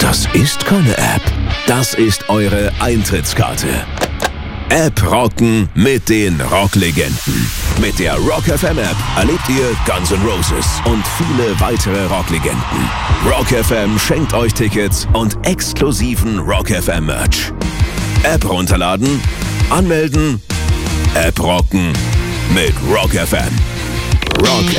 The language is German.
Das ist keine App. Das ist eure Eintrittskarte. App rocken mit den Rocklegenden. Mit der Rock FM App erlebt ihr Guns N' Roses und viele weitere Rocklegenden. Rock FM schenkt euch Tickets und exklusiven Rock FM Merch. App runterladen, anmelden, App rocken mit Rock FM. Rock